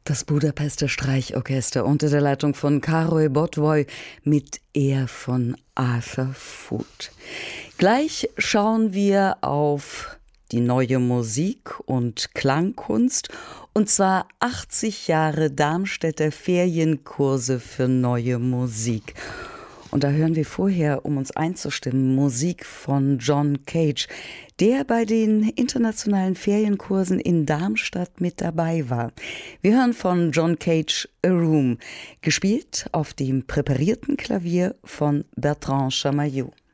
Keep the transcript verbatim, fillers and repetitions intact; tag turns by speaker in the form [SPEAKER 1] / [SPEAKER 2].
[SPEAKER 1] Das Budapester Streichorchester unter der Leitung von Károly Botwoy mit Er von Arthur Foot. Gleich schauen wir auf die neue Musik- und Klangkunst, und zwar achtzig Jahre Darmstädter Ferienkurse für neue Musik. Und da hören wir vorher, um uns einzustimmen, Musik von John Cage, der bei den internationalen Ferienkursen in Darmstadt mit dabei war. Wir hören von John Cage A Room, gespielt auf dem präparierten Klavier von Bertrand Chamayou.